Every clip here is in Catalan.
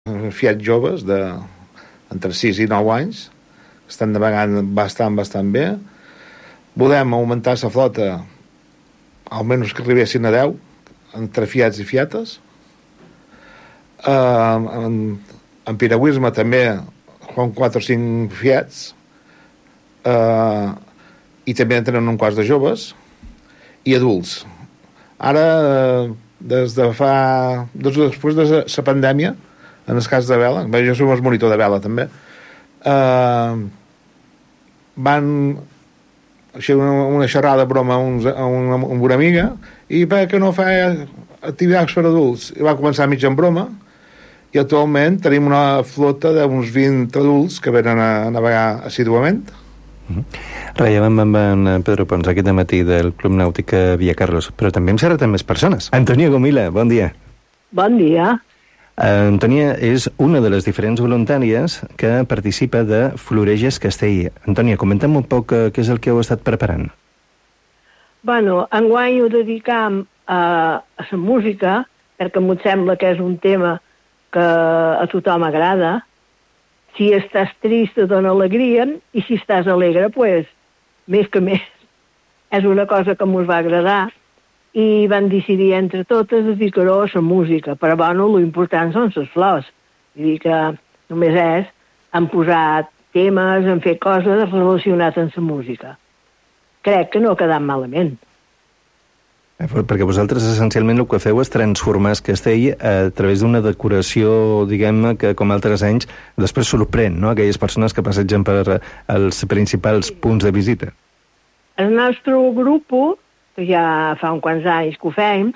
fiats joves entre 6 i 9 anys, que estan navegant bastant bé. Volem augmentar la flota almenys que arribessin a 10 entre fiats i fiates. En piragüisme també fan 4 o 5 fiats, i també en tenen un quart de joves i adults. Ara, després de la pandèmia, en el cas de vela, jo som el monitor de vela també, van així una xerrada broma amb una amiga, i per què no fa activitats per adults? I va començar mig en broma, i actualment tenim una flota d'uns 20 adults que venen a navegar assíduament. Rellevem amb en Pedro Pons aquest matí del Club Nàutic Via Carlos, però també hem xerrat amb més persones. Antònia Gomila, bon dia. Bon dia. Antònia és una de les diferents voluntàries que participa de Floreges Castell. Antònia, comenta'm un poc què és el que heu estat preparant. Bueno, enguany ho dedicam a la música, perquè em sembla que és un tema que a tothom agrada. Si estàs trist et dona alegria, i si estàs alegre, pues, més que més. És una cosa que ens va agradar, i van decidir entre totes dedicar-ho a la música. Però, bueno, l'important són les flors. Vull dir que només han posat temes, han fet coses relacionades amb la música. Crec que no ha quedat malament. Perquè vosaltres essencialment el que feu és transformar el castell a través d'una decoració, diguem-ne, que com altres anys després sorprèn, no?, aquelles persones que passegen per els principals punts de visita. El nostre grup, que ja fa uns quants anys que ho fem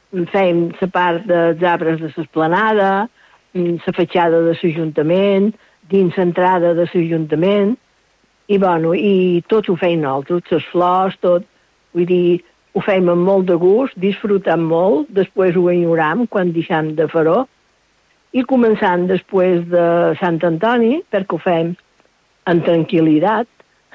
la part dels arbres de l'esplanada, la fatxada de l'Ajuntament, dins l'entrada de l'Ajuntament, i bueno, i tot ho feim nosaltres, les flors, tot, vull dir, ho fem amb molt de gust, disfrutem molt, després ho enyoram quan deixem de fer-ho, i començant després de Sant Antoni, perquè ho fem en tranquil·litat,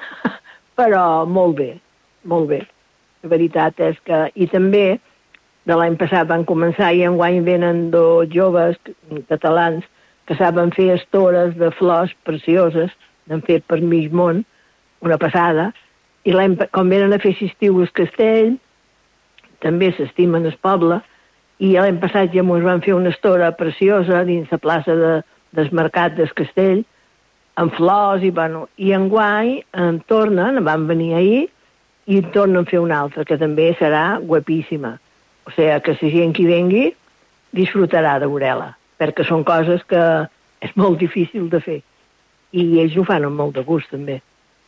però molt bé, molt bé. La veritat és que, i també, de l'any passat van començar i enguany venen 2 joves catalans que saben fer estores de flors precioses, n'han fet per mig món, una passada, i com venen a fer estiu al castell, també s'estimen el poble, i l'any passat ja ens van fer una estora preciosa dins la plaça del Mercat del Castell, amb flors, i enguany tornen, van venir ahir, i tornen a fer una altra, que també serà guapíssima. O sigui, que la gent que hi vengui disfrutarà de veure-la, perquè són coses que és molt difícil de fer. I ells ho fan amb molt de gust, també.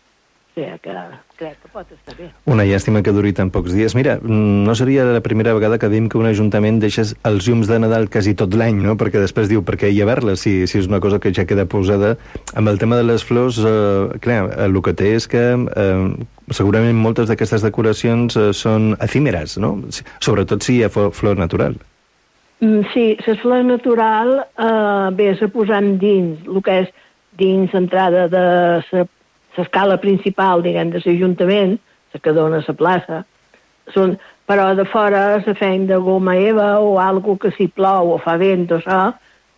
O sigui, que crec que pot estar bé. Una llàstima que duri tan pocs dies. Mira, no seria la primera vegada que veiem que un ajuntament deixa els llums de Nadal quasi tot l'any, no? Perquè després diu, per què llevar-les si és una cosa que ja queda posada? Amb el tema de les flors, clar, el que té és que segurament moltes d'aquestes decoracions són efímeres, no? Sobretot si hi ha flor natural. Sí, la flor natural se posant dins, el que és dins l'entrada de l'escala principal, diguem, de l'Ajuntament, la que dona la plaça, però de fora la fem de goma eva o alguna que si plou o fa vent o això,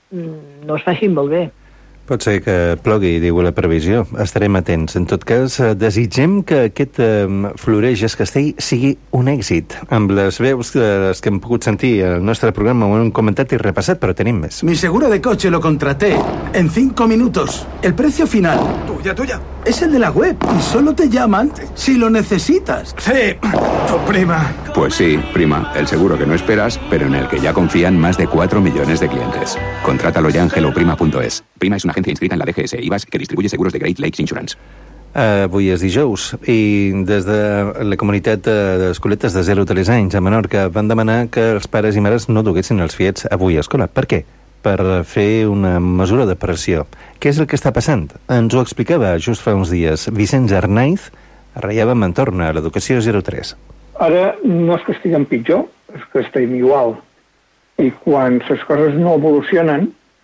no es faci molt bé. Pot ser que plogui, diu la previsió. Estarem atents. En tot cas, desitgem que aquest Floreges Castell sigui un èxit. Amb les veus que hem pogut sentir al nostre programa, ho hem comentat i repassat, però tenim més. Mi seguro de coche lo contraté en 5 minutos. El precio final. Tuya. Es el de la web y solo te llaman si lo necesitas. Sí, tu prima. Pues sí, prima, el seguro que no esperas, pero en el que ya confían más de 4 millones de clientes. Contrátalo ya en helloprima.es. Prima es una agencia inscrita en la DGS IVAS que distribuye seguros de Great Lakes Insurance. Avui és dijous i des de la comunitat d'escoletes de 0 a 3 anys a Menorca van demanar que els pares i mares no duguessin els fiets avui a escola. Per què? Per fer una mesura de pressió. Què és el que està passant? Ens ho explicava just fa uns dies Vicenç Arnaiz, a Rellevem entorn a l'educació 03. Ara no és que estiguem pitjor, és que estem igual. I quan les coses no evolucionen,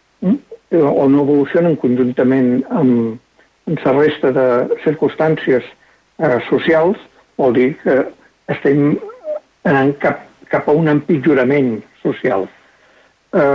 o no evolucionen conjuntament amb la resta de circumstàncies socials, vol dir que estem anant cap a un empitjorament social.